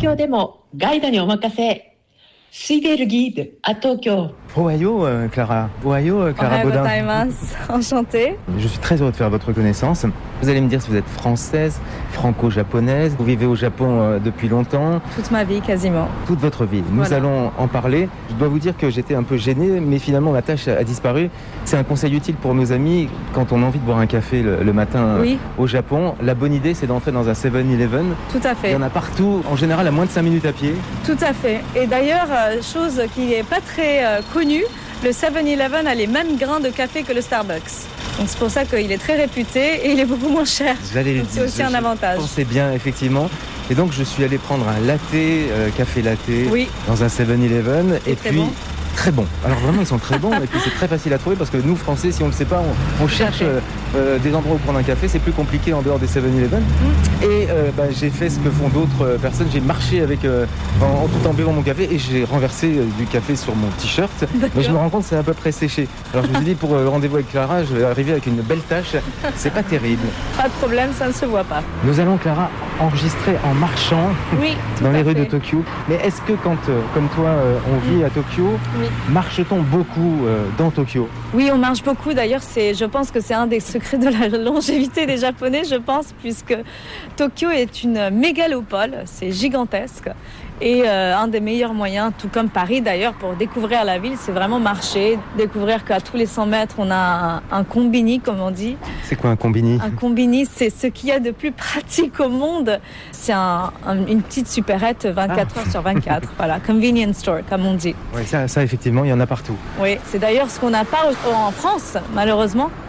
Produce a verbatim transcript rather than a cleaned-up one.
京でもガイドにお任せ。Suivez le guide à Tokyo. Ohio, euh, Clara. Ohio, euh, Clara Ohayou Baudin. gozaimasu. Enchantée. Je suis très heureux de faire votre connaissance. Vous allez me dire si vous êtes française, franco-japonaise. Vous vivez au Japon euh, depuis longtemps. Toute ma vie, quasiment. Toute votre vie. Nous Voilà. allons en parler. Je dois vous dire que j'étais un peu gêné, mais finalement ma tâche a disparu. C'est un conseil utile pour nos amis quand on a envie de boire un café le, le matin Oui. euh, au Japon. La bonne idée, c'est d'entrer dans un seven eleven. Tout à Il fait. y en a partout, en général à moins de cinq minutes à pied. Tout à fait. Et d'ailleurs, euh, chose qui n'est pas très euh, connue, le seven eleven a les mêmes grains de café que le Starbucks. Donc c'est pour ça qu'il est très réputé et il est beaucoup moins cher. J'allais le Donc c'est dire, aussi je- un avantage. Je pensais bien, effectivement. Et donc, je suis allé prendre un latte, euh, café latte, Oui. dans un seven eleven. Et Et très puis, bon. très bon. Alors vraiment, ils sont très bons. Et puis, c'est très facile à trouver parce que nous, Français, si on ne le sait pas, on, on cherche euh, euh, des endroits où prendre un café. C'est plus compliqué en dehors des seven eleven. Mm. Et euh, bah, j'ai fait ce que font d'autres euh, personnes. J'ai marché avec, euh, en, en tout en buvant mon café et j'ai renversé euh, du café sur mon t-shirt. Mais je me rends compte que c'est à peu près séché. Alors, je me suis dit, pour euh, le rendez-vous avec Clara, je vais arriver avec une belle tache. C'est pas terrible. Pas de problème, ça ne se voit pas. Nous allons, Clara, enregistrer en marchant Oui, tout dans à les rues fait. de Tokyo. Mais est-ce que quand, euh, comme toi, euh, on vit à Tokyo, Oui. marche-t-on beaucoup euh, dans Tokyo? Oui, on marche beaucoup. D'ailleurs, c'est, je pense que c'est un des secrets de la longévité des Japonais, je pense, puisque Tokyo est une mégalopole, c'est gigantesque. Et euh, un des meilleurs moyens, tout comme Paris d'ailleurs, pour découvrir la ville, c'est vraiment marcher, découvrir qu'à tous les cent mètres, on a un, un combini, comme on dit. C'est quoi un combini? Un combini, c'est ce qu'il y a de plus pratique au monde. C'est un, un- une petite supérette vingt-quatre Ah. heures sur vingt-quatre. Voilà, convenience store, comme on dit. Ouais, ça, ça, effectivement, il y en a partout. Oui, c'est d'ailleurs ce qu'on n'a pas au- en France, malheureusement.